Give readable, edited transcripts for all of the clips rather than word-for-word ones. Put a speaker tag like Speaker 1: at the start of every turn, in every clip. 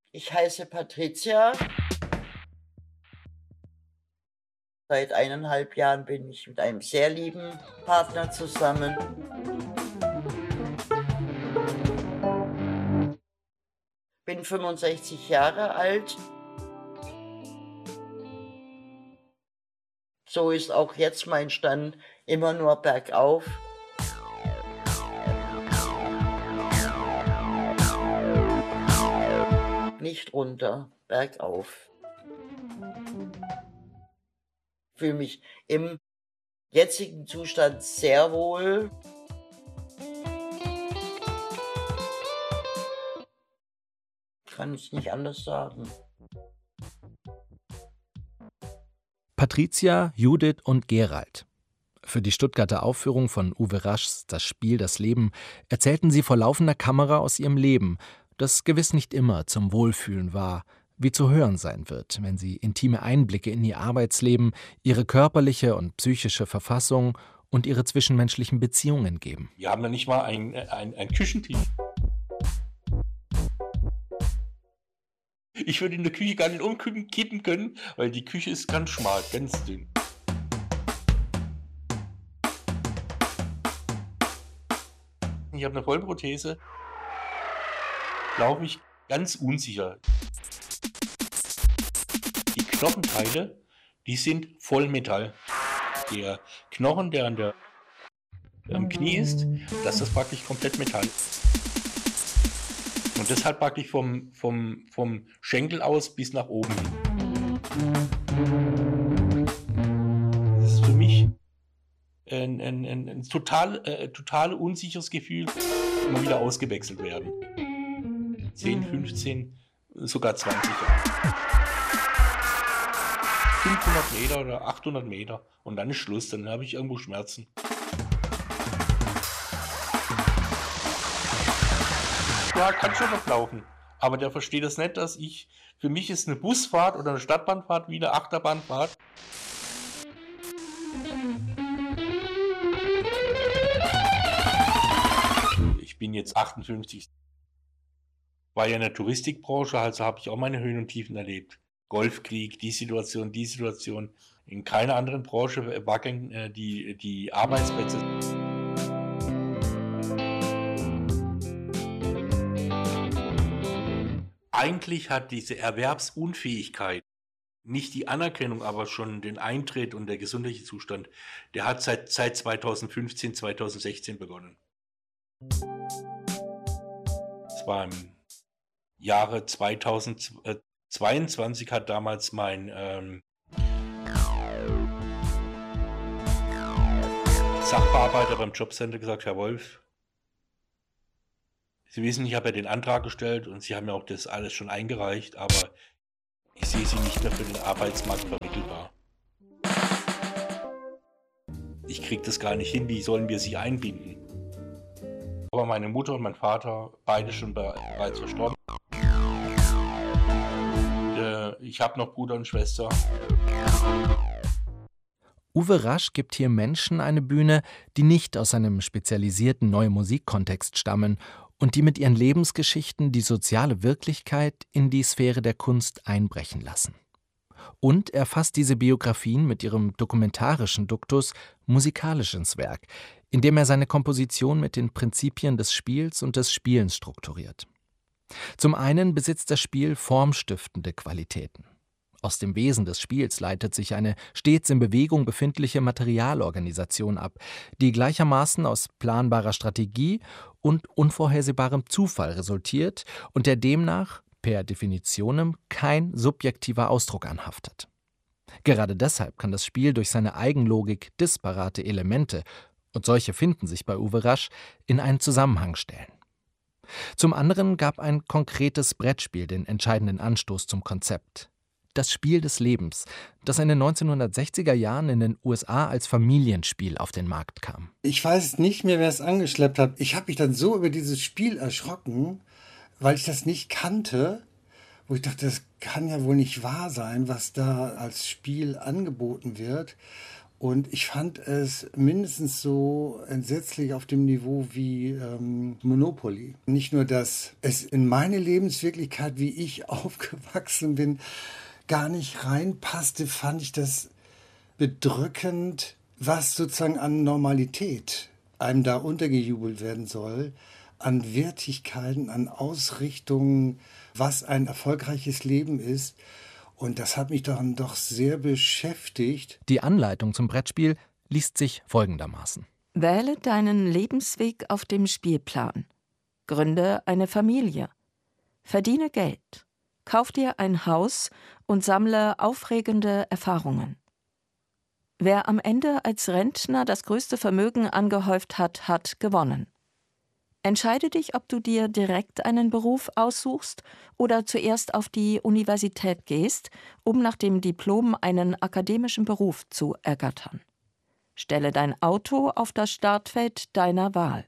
Speaker 1: Ich heiße Patricia. Seit 1,5 Jahren bin ich mit einem sehr lieben Partner zusammen. Bin 65 Jahre alt. So ist auch jetzt mein Stand immer nur bergauf. Nicht runter, bergauf. Ich fühle mich im jetzigen Zustand sehr wohl. Kann ich nicht anders sagen.
Speaker 2: Patricia, Judith und Gerald. Für die Stuttgarter Aufführung von Uwe Raschs Das Spiel, das Leben erzählten sie vor laufender Kamera aus ihrem Leben, das gewiss nicht immer zum Wohlfühlen war, wie zu hören sein wird, wenn sie intime Einblicke in ihr Arbeitsleben, ihre körperliche und psychische Verfassung und ihre zwischenmenschlichen Beziehungen geben.
Speaker 3: Wir haben ja nicht mal ein Küchentisch. Ich würde in der Küche gar nicht umkippen können, weil die Küche ist ganz schmal, ganz dünn. Ich habe eine Vollprothese, laufe ich ganz unsicher. Die Knochenteile, die sind Vollmetall. Der Knochen, der am Knie ist, das ist praktisch komplett Metall. Und das halt praktisch vom Schenkel aus bis nach oben hin. Das ist für mich ein total unsicheres Gefühl, immer wieder ausgewechselt werden. 10, 15, sogar 20 Jahre. 500 Meter oder 800 Meter und dann ist Schluss, dann habe ich irgendwo Schmerzen. Ja, kann schon noch laufen, aber der versteht das nicht, dass für mich ist eine Busfahrt oder eine Stadtbahnfahrt wie eine Achterbahnfahrt. Ich bin jetzt 58, war ja in der Touristikbranche, also habe ich auch meine Höhen und Tiefen erlebt. Golfkrieg, die Situation. In keiner anderen Branche wackeln die Arbeitsplätze. Eigentlich hat diese Erwerbsunfähigkeit, nicht die Anerkennung, aber schon den Eintritt und der gesundheitliche Zustand, der hat seit 2015, 2016 begonnen. Es war im Jahre 2022 hat damals mein Sachbearbeiter beim Jobcenter gesagt, Herr Wolf, Sie wissen, ich habe ja den Antrag gestellt und Sie haben ja auch das alles schon eingereicht, aber ich sehe Sie nicht mehr für den Arbeitsmarkt vermittelbar. Ich kriege das gar nicht hin, wie sollen wir Sie einbinden? Aber meine Mutter und mein Vater, beide schon bereits verstorben. Ich habe noch Bruder und Schwester.
Speaker 2: Uwe Rasch gibt hier Menschen eine Bühne, die nicht aus einem spezialisierten Neue Musik-Kontext stammen und die mit ihren Lebensgeschichten die soziale Wirklichkeit in die Sphäre der Kunst einbrechen lassen. Und er fasst diese Biografien mit ihrem dokumentarischen Duktus musikalisch ins Werk, indem er seine Komposition mit den Prinzipien des Spiels und des Spielens strukturiert. Zum einen besitzt das Spiel formstiftende Qualitäten. Aus dem Wesen des Spiels leitet sich eine stets in Bewegung befindliche Materialorganisation ab, die gleichermaßen aus planbarer Strategie und unvorhersehbarem Zufall resultiert und der demnach per Definitionem kein subjektiver Ausdruck anhaftet. Gerade deshalb kann das Spiel durch seine Eigenlogik disparate Elemente, und solche finden sich bei Uwe Rasch, in einen Zusammenhang stellen. Zum anderen gab ein konkretes Brettspiel den entscheidenden Anstoß zum Konzept. Das Spiel des Lebens, das in den 1960er Jahren in den USA als Familienspiel auf den Markt kam.
Speaker 4: Ich weiß nicht mehr, wer es angeschleppt hat. Ich habe mich dann so über dieses Spiel erschrocken, weil ich das nicht kannte, wo ich dachte, das kann ja wohl nicht wahr sein, was da als Spiel angeboten wird. Und ich fand es mindestens so entsetzlich auf dem Niveau wie Monopoly. Nicht nur, dass es in meine Lebenswirklichkeit, wie ich aufgewachsen bin, gar nicht reinpasste, fand ich das bedrückend, was sozusagen an Normalität einem da untergejubelt werden soll, an Wertigkeiten, an Ausrichtungen, was ein erfolgreiches Leben ist. Und das hat mich dann doch sehr beschäftigt.
Speaker 2: Die Anleitung zum Brettspiel liest sich folgendermaßen.
Speaker 5: Wähle deinen Lebensweg auf dem Spielplan. Gründe eine Familie. Verdiene Geld. Kauf dir ein Haus und sammle aufregende Erfahrungen. Wer am Ende als Rentner das größte Vermögen angehäuft hat, hat gewonnen. Entscheide dich, ob du dir direkt einen Beruf aussuchst oder zuerst auf die Universität gehst, um nach dem Diplom einen akademischen Beruf zu ergattern. Stelle dein Auto auf das Startfeld deiner Wahl.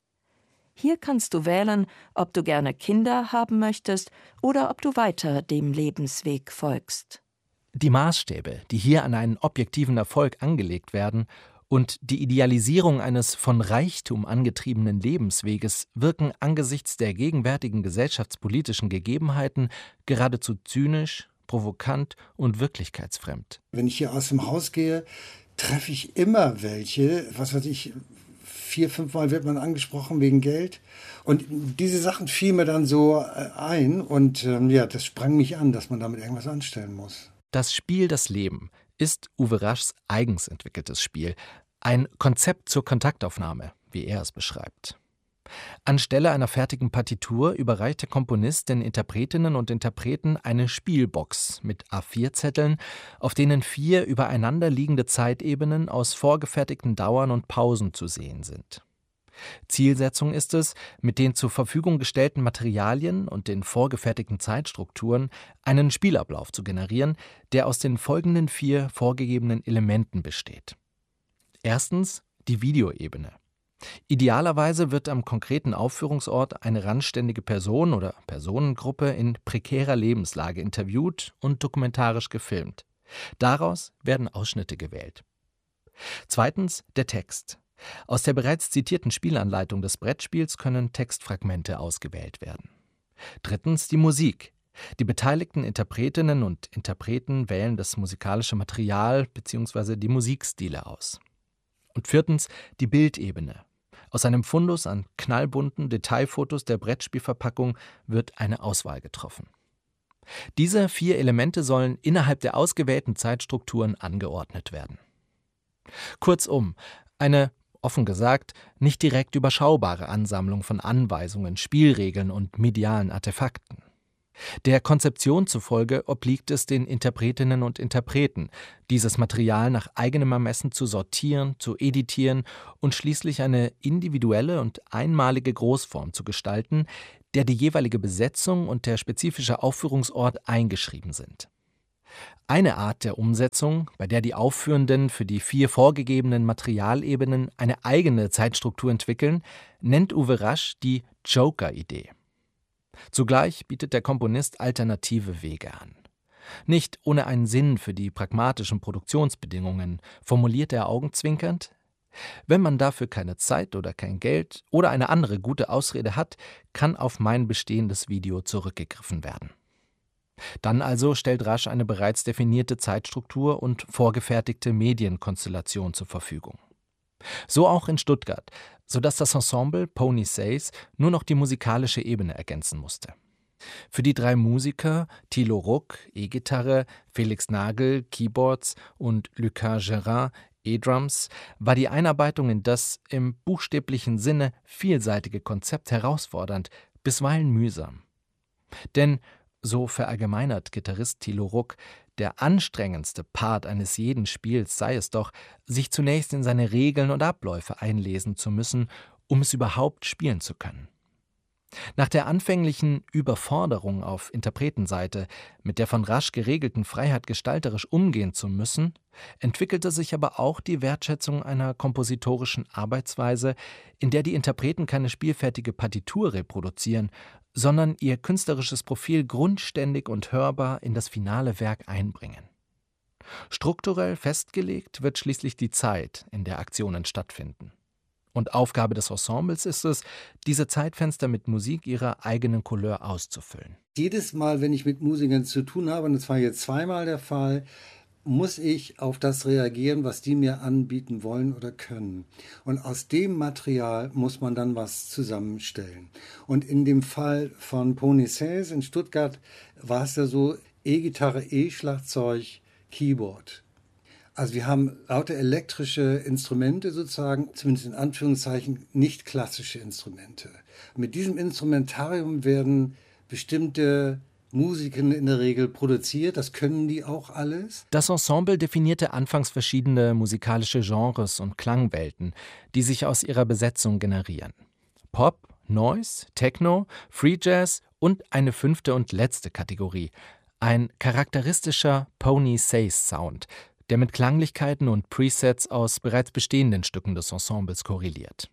Speaker 5: Hier kannst du wählen, ob du gerne Kinder haben möchtest oder ob du weiter dem Lebensweg folgst.
Speaker 2: Die Maßstäbe, die hier an einen objektiven Erfolg angelegt werden, und die Idealisierung eines von Reichtum angetriebenen Lebensweges wirken angesichts der gegenwärtigen gesellschaftspolitischen Gegebenheiten geradezu zynisch, provokant und wirklichkeitsfremd.
Speaker 4: Wenn ich hier aus dem Haus gehe, treffe ich immer welche, was weiß ich, 4, 5 Mal wird man angesprochen wegen Geld. Und diese Sachen fielen mir dann so ein und das sprang mich an, dass man damit irgendwas anstellen muss.
Speaker 2: Das Spiel Das Leben ist Uwe Raschs eigens entwickeltes Spiel, ein Konzept zur Kontaktaufnahme, wie er es beschreibt. Anstelle einer fertigen Partitur überreicht der Komponist den Interpretinnen und Interpreten eine Spielbox mit A4-Zetteln, auf denen 4 übereinander liegende Zeitebenen aus vorgefertigten Dauern und Pausen zu sehen sind. Zielsetzung ist es, mit den zur Verfügung gestellten Materialien und den vorgefertigten Zeitstrukturen einen Spielablauf zu generieren, der aus den folgenden 4 vorgegebenen Elementen besteht. Erstens die Videoebene. Idealerweise wird am konkreten Aufführungsort eine randständige Person oder Personengruppe in prekärer Lebenslage interviewt und dokumentarisch gefilmt. Daraus werden Ausschnitte gewählt. Zweitens der Text. Aus der bereits zitierten Spielanleitung des Brettspiels können Textfragmente ausgewählt werden. Drittens die Musik. Die beteiligten Interpretinnen und Interpreten wählen das musikalische Material bzw. die Musikstile aus. Und viertens die Bildebene. Aus einem Fundus an knallbunten Detailfotos der Brettspielverpackung wird eine Auswahl getroffen. Diese 4 Elemente sollen innerhalb der ausgewählten Zeitstrukturen angeordnet werden. Kurzum, eine, offen gesagt, nicht direkt überschaubare Ansammlung von Anweisungen, Spielregeln und medialen Artefakten. Der Konzeption zufolge obliegt es den Interpretinnen und Interpreten, dieses Material nach eigenem Ermessen zu sortieren, zu editieren und schließlich eine individuelle und einmalige Großform zu gestalten, der die jeweilige Besetzung und der spezifische Aufführungsort eingeschrieben sind. Eine Art der Umsetzung, bei der die Aufführenden für die 4 vorgegebenen Materialebenen eine eigene Zeitstruktur entwickeln, nennt Uwe Rasch die Joker-Idee. Zugleich bietet der Komponist alternative Wege an. Nicht ohne einen Sinn für die pragmatischen Produktionsbedingungen formuliert er augenzwinkernd: Wenn man dafür keine Zeit oder kein Geld oder eine andere gute Ausrede hat, kann auf mein bestehendes Video zurückgegriffen werden. Dann also stellt Rasch eine bereits definierte Zeitstruktur und vorgefertigte Medienkonstellation zur Verfügung. So auch in Stuttgart, sodass das Ensemble Pony Says nur noch die musikalische Ebene ergänzen musste. Für die 3 Musiker, Thilo Ruck, E-Gitarre, Felix Nagel, Keyboards und Lucas Gerard, E-Drums, war die Einarbeitung in das im buchstäblichen Sinne vielseitige Konzept herausfordernd, bisweilen mühsam. Denn, so verallgemeinert Gitarrist Thilo Ruck, der anstrengendste Part eines jeden Spiels sei es doch, sich zunächst in seine Regeln und Abläufe einlesen zu müssen, um es überhaupt spielen zu können. Nach der anfänglichen Überforderung auf Interpretenseite, mit der von Rasch geregelten Freiheit gestalterisch umgehen zu müssen, entwickelte sich aber auch die Wertschätzung einer kompositorischen Arbeitsweise, in der die Interpreten keine spielfertige Partitur reproduzieren, sondern ihr künstlerisches Profil grundständig und hörbar in das finale Werk einbringen. Strukturell festgelegt wird schließlich die Zeit, in der Aktionen stattfinden. Und Aufgabe des Ensembles ist es, diese Zeitfenster mit Musik ihrer eigenen Couleur auszufüllen.
Speaker 4: Jedes Mal, wenn ich mit Musikern zu tun habe, und das war jetzt zweimal der Fall, muss ich auf das reagieren, was die mir anbieten wollen oder können. Und aus dem Material muss man dann was zusammenstellen. Und in dem Fall von Pony Says in Stuttgart war es ja so, E-Gitarre, E-Schlagzeug, Keyboard. Also wir haben lauter elektrische Instrumente sozusagen, zumindest in Anführungszeichen nicht klassische Instrumente. Mit diesem Instrumentarium werden bestimmte Musiken in der Regel produziert, das können die auch alles.
Speaker 2: Das Ensemble definierte anfangs verschiedene musikalische Genres und Klangwelten, die sich aus ihrer Besetzung generieren. Pop, Noise, Techno, Free Jazz und eine 5. und letzte Kategorie, ein charakteristischer Pony Says Sound, der mit Klanglichkeiten und Presets aus bereits bestehenden Stücken des Ensembles korreliert.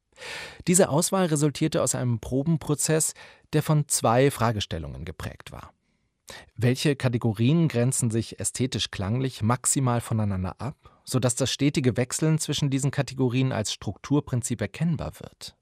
Speaker 2: Diese Auswahl resultierte aus einem Probenprozess, der von 2 Fragestellungen geprägt war. Welche Kategorien grenzen sich ästhetisch-klanglich maximal voneinander ab, sodass das stetige Wechseln zwischen diesen Kategorien als Strukturprinzip erkennbar wird?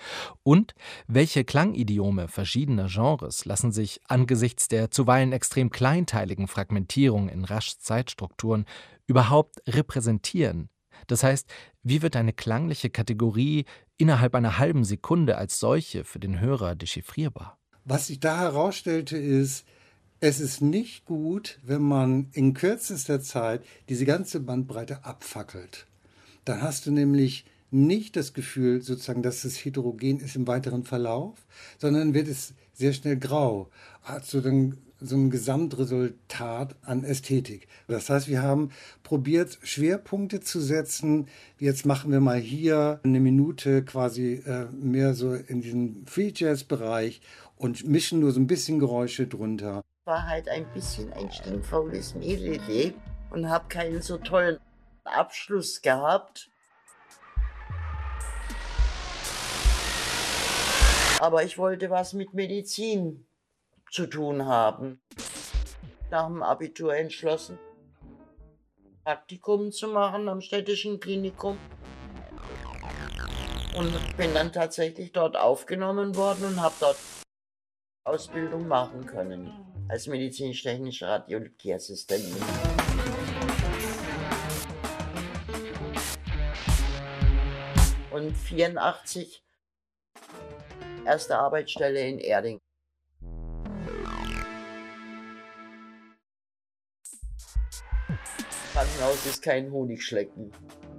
Speaker 2: Und welche Klangidiome verschiedener Genres lassen sich angesichts der zuweilen extrem kleinteiligen Fragmentierung in rasch Zeitstrukturen überhaupt repräsentieren? Das heißt, wie wird eine klangliche Kategorie innerhalb einer halben Sekunde als solche für den Hörer dechiffrierbar?
Speaker 4: Was sich da herausstellte, ist, es ist nicht gut, wenn man in kürzester Zeit diese ganze Bandbreite abfackelt. Dann hast du nämlich nicht das Gefühl, sozusagen, dass es heterogen ist im weiteren Verlauf, sondern wird es sehr schnell grau. Hat so ein Gesamtresultat an Ästhetik. Das heißt, wir haben probiert, Schwerpunkte zu setzen. Jetzt machen wir mal hier eine Minute quasi mehr so in diesen Free Jazz Bereich und mischen nur so ein bisschen Geräusche drunter.
Speaker 1: War halt ein bisschen ein stinkfaules Mädel und habe keinen so tollen Abschluss gehabt. Aber ich wollte was mit Medizin zu tun haben. Nach dem Abitur entschlossen, Praktikum zu machen am städtischen Klinikum. Und bin dann tatsächlich dort aufgenommen worden und habe dort Ausbildung machen können als medizinisch-technische Radiologieassistentin. Und 1984 erste Arbeitsstelle in Erding. Krankenhaus ist kein Honigschlecken.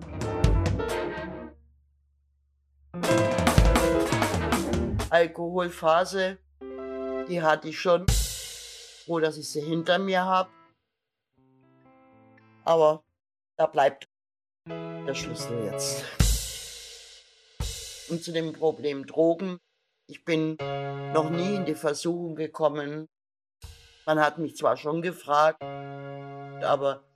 Speaker 1: Alkoholphase, die hatte ich schon. Froh, dass ich sie hinter mir habe. Aber da bleibt der Schlüssel jetzt. Und zu dem Problem Drogen. Ich bin noch nie in die Versuchung gekommen. Man hat mich zwar schon gefragt, aber